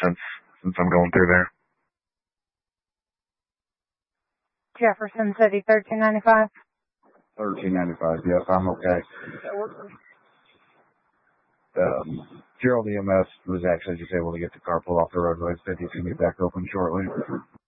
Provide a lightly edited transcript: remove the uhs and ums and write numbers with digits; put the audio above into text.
since I'm going through there. Jefferson City, 1395. 1395. Yes, I'm okay. Gerald EMS was actually just able to get the car pulled off the roadway. Said he's going to be back open shortly.